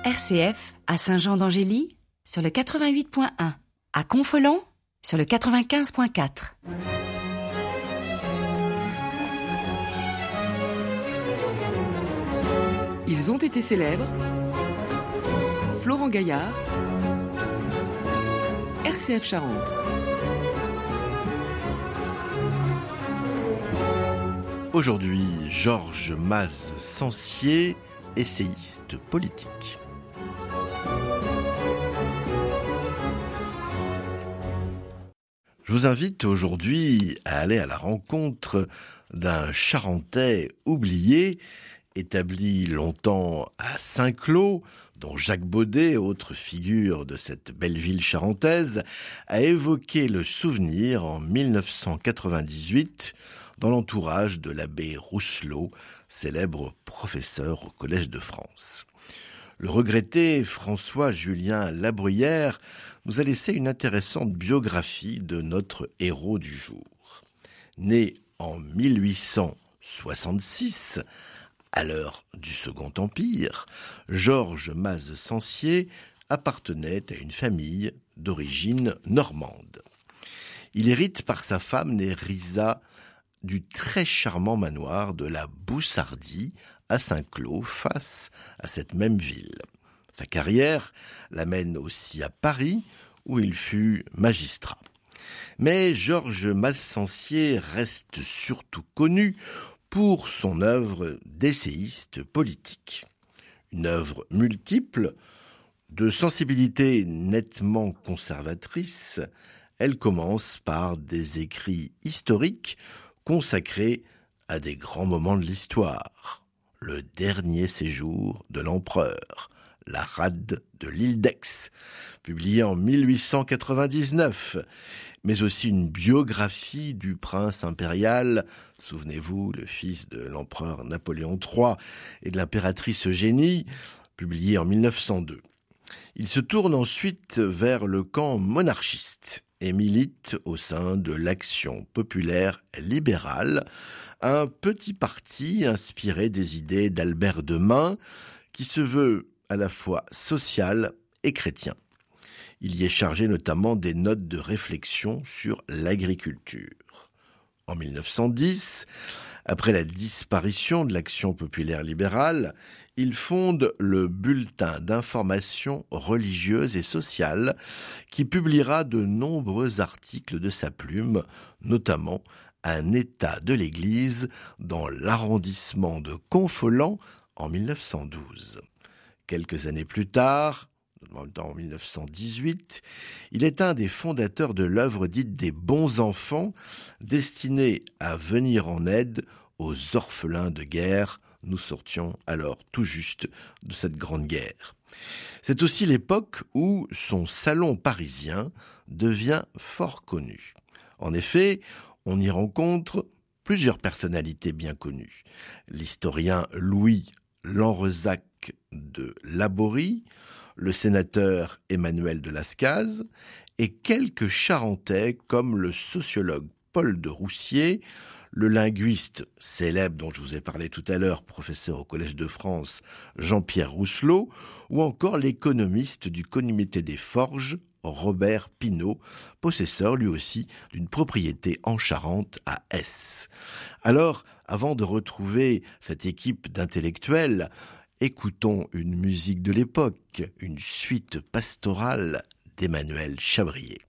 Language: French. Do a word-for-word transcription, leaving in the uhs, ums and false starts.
R C F à Saint-Jean-d'Angély sur le quatre-vingt-huit point un, à Confolens sur le quatre-vingt-quinze point quatre. Ils ont été célèbres. Florent Gaillard, R C F Charente. Aujourd'hui, Georges Maz-Sancier, essayiste politique. Je vous invite aujourd'hui à aller à la rencontre d'un Charentais oublié, établi longtemps à Saint-Cloud, dont Jacques Baudet, autre figure de cette belle ville charentaise, a évoqué le souvenir en dix-neuf cent quatre-vingt-dix-huit dans l'entourage de l'abbé Rousselot, célèbre professeur au Collège de France. Le regretté François-Julien Labruyère nous a laissé une intéressante biographie de notre héros du jour. Né en mille huit cent soixante-six, à l'heure du Second Empire, Georges Maz-Sancier appartenait à une famille d'origine normande. Il hérite par sa femme Nérisa du très charmant manoir de la Boussardie à Saint-Cloud, face à cette même ville. Sa carrière l'amène aussi à Paris, où il fut magistrat. Mais Georges Maz-Sancier reste surtout connu pour son œuvre d'essayiste politique. Une œuvre multiple, de sensibilité nettement conservatrice, elle commence par des écrits historiques consacrés à des grands moments de l'histoire. Le dernier séjour de l'empereur, la rade de l'île d'Aix, publié en mille huit cent quatre-vingt-dix-neuf, mais aussi une biographie du prince impérial, souvenez-vous, le fils de l'empereur Napoléon trois et de l'impératrice Eugénie, publiée en mille neuf cent deux. Il se tourne ensuite vers le camp monarchiste et milite au sein de l'Action populaire libérale, un petit parti inspiré des idées d'Albert de Mun, qui se veut à la fois social et chrétien. Il y est chargé notamment des notes de réflexion sur l'agriculture. En mille neuf cent dix, après la disparition de l'Action populaire libérale, il fonde le Bulletin d'information religieuse et sociale qui publiera de nombreux articles de sa plume, notamment un état de l'Église dans l'arrondissement de Confolens en mille neuf cent douze. Quelques années plus tard, en mille neuf cent dix-huit, il est un des fondateurs de l'œuvre dite des bons enfants, destinée à venir en aide aux orphelins de guerre. Nous sortions alors tout juste de cette grande guerre. C'est aussi l'époque où son salon parisien devient fort connu. En effet, on y rencontre plusieurs personnalités bien connues. L'historien Louis Lanrezac de Laborie, le sénateur Emmanuel de Lascaz et quelques Charentais comme le sociologue Paul de Roussier, le linguiste célèbre dont je vous ai parlé tout à l'heure, professeur au Collège de France, Jean-Pierre Rousselot, ou encore l'économiste du Comité des Forges, Robert Pinault, possesseur lui aussi d'une propriété en Charente à Ess. Alors, avant de retrouver cette équipe d'intellectuels, écoutons une musique de l'époque, une suite pastorale d'Emmanuel Chabrier.